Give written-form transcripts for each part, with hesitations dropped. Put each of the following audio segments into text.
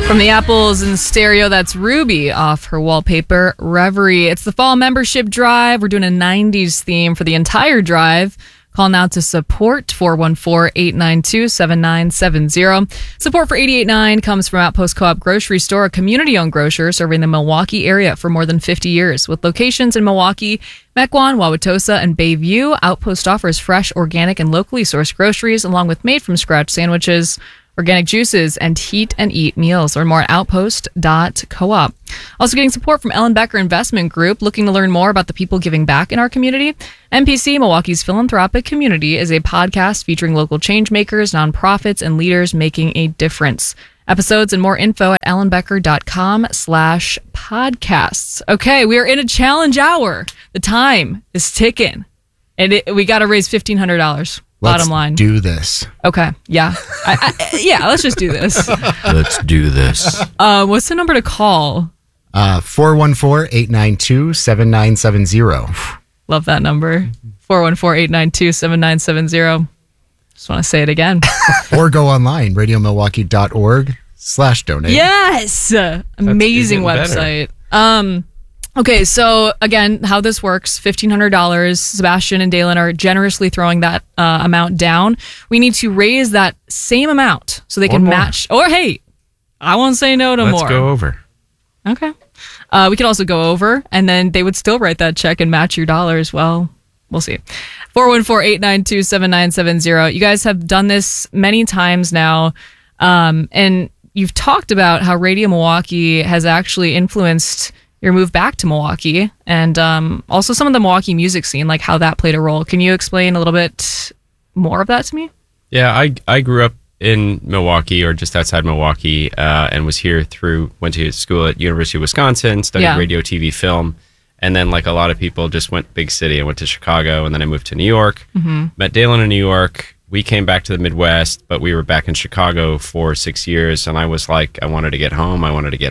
From the Apples in stereo, that's Ruby off her wallpaper, Reverie. It's the fall membership drive. We're doing a 90s theme for the entire drive. Call now to support 414-892-7970. Support for 88.9 comes from Outpost Co-op Grocery Store, a community-owned grocer serving the Milwaukee area for more than 50 years. With locations in Milwaukee, Mequon, Wauwatosa, and Bayview, Outpost offers fresh, organic, and locally sourced groceries along with made-from-scratch sandwiches, organic juices, and heat and eat meals. Learn more at outpost.coop. Also getting support from Ellen Becker Investment Group. Looking to learn more about the people giving back in our community? MPC, Milwaukee's philanthropic community, is a podcast featuring local change makers, nonprofits, and leaders making a difference. Episodes and more info at ellenbecker.com/podcasts. Okay, we are in a challenge hour. The time is ticking. And we got to raise $1,500. Bottom line. Let's do this. Okay. Yeah. Yeah, let's just do this. Let's do this. What's the number to call? 414-892-7970. Love that number. 414-892-7970. Just want to say it again. Or go online, radiomilwaukee.org/donate. Yes. Amazing website. Okay, so again, how this works, $1,500. Sebastian and Dalen are generously throwing that amount down. We need to raise that same amount so they can match. Or hey, I won't say no to more. Let's go over. Okay. We could also go over, and then they would still write that check and match your dollars. Well, we'll see. 414-892-7970. You guys have done this many times now, and you've talked about how Radio Milwaukee has actually influenced your move back to Milwaukee, and also some of the Milwaukee music scene, like how that played a role. Can you explain a little bit more of that to me? Yeah, I grew up in Milwaukee, or just outside Milwaukee, and went to school at University of Wisconsin, studied radio, TV, film, and then like a lot of people just went big city. I went to Chicago, and then I moved to New York, met Dalen in New York. We came back to the Midwest, but we were back in Chicago for 6 years, and I was like, I wanted to get home.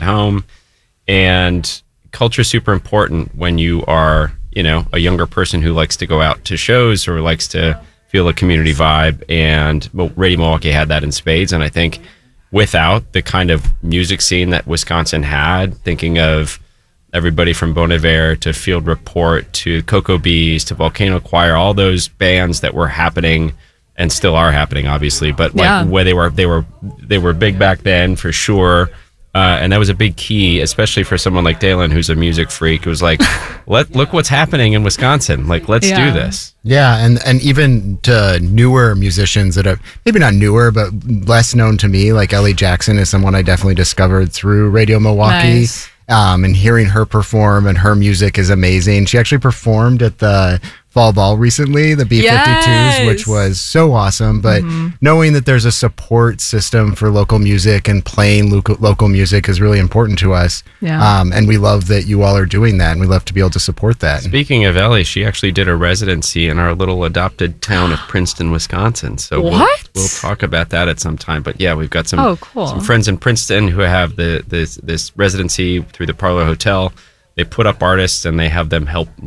And culture is super important when you are, a younger person who likes to go out to shows or likes to feel a community vibe. And Radio Milwaukee had that in spades. And I think without the kind of music scene that Wisconsin had, thinking of everybody from Bon Iver to Field Report to Cocoa Bees to Volcano Choir, all those bands that were happening and still are happening, obviously, but like where they were big back then for sure. And that was a big key, especially for someone like Dalen, who's a music freak. It was like, look what's happening in Wisconsin. Like, let's do this. Yeah, and even to newer musicians that are maybe not newer, but less known to me, like Ellie Jackson is someone I definitely discovered through Radio Milwaukee. Nice. And hearing her perform, and her music is amazing. She actually performed at the Fall Ball recently, the B-52s, which was so awesome. But knowing that there's a support system for local music and playing local music is really important to us. Yeah. And we love that you all are doing that, and we love to be able to support that. Speaking of Ellie, she actually did a residency in our little adopted town of Princeton, Wisconsin. So we'll talk about that at some time. But yeah, we've got some friends in Princeton who have this residency through the Parlor Hotel. They put up artists and they have them help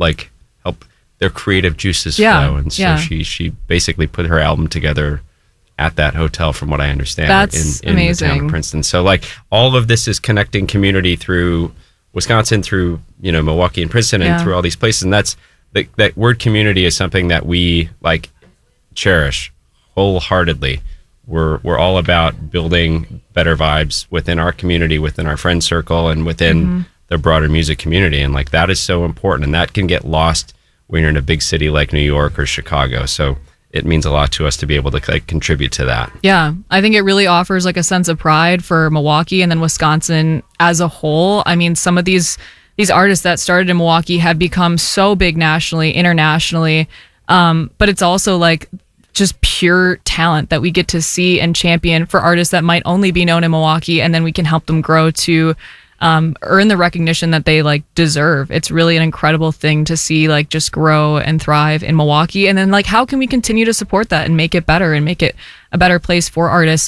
their creative juices flow. And so she basically put her album together at that hotel, from what I understand. That's in amazing. The town of Princeton. So like all of this is connecting community through Wisconsin, through Milwaukee and Princeton, and through all these places. And that's that word community is something that we like cherish wholeheartedly. We're all about building better vibes within our community, within our friend circle, and within the broader music community. And like that is so important, and that can get lost when you're in a big city like New York or Chicago. So it means a lot to us to be able to contribute to that. Yeah, I think it really offers like a sense of pride for Milwaukee and then Wisconsin as a whole. I mean, some of these artists that started in Milwaukee have become so big nationally, internationally, but it's also like just pure talent that we get to see and champion for artists that might only be known in Milwaukee, and then we can help them grow to earn the recognition that they like deserve. It's really an incredible thing to see like just grow and thrive in Milwaukee. And then like, how can we continue to support that and make it better and make it a better place for artists?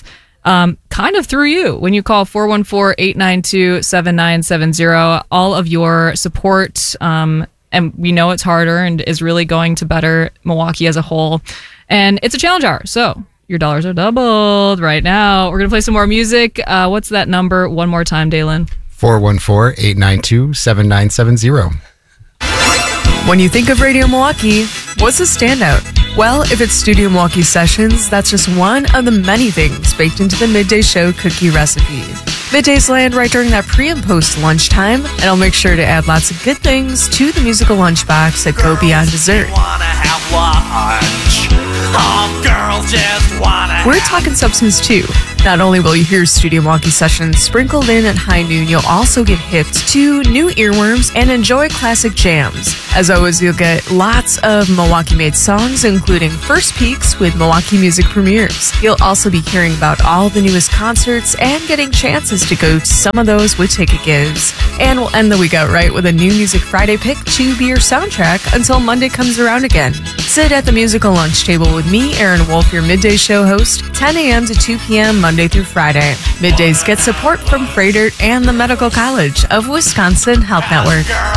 Kind of through you when you call 414-892-7970. All of your support, and we know it's harder and is really going to better Milwaukee as a whole. And it's a challenge hour. So Your dollars are doubled right now. We're going to play some more music. What's that number? One more time, Dalen. 414-892-7970. When you think of Radio Milwaukee, what's a standout? Well, if it's Studio Milwaukee Sessions, that's just one of the many things baked into the Midday Show cookie recipe. Middays land right during that pre and post lunchtime, and I'll make sure to add lots of good things to the musical lunchbox that go beyond dessert. We're talking substance too. Not only will you hear Studio Milwaukee Sessions sprinkled in at high noon, you'll also get hip to new earworms and enjoy classic jams. As always, you'll get lots of Milwaukee-made songs, including first peeks with Milwaukee music premieres. You'll also be hearing about all the newest concerts and getting chances to go to some of those with ticket gives. And we'll end the week out right with a new Music Friday pick to be your soundtrack until Monday comes around again. Sit at the musical lunch table with me, Aaron Wolf, your Midday Show host, 10 a.m. to 2 p.m. Monday through Friday. Middays get support from Freighter and the Medical College of Wisconsin Health Network.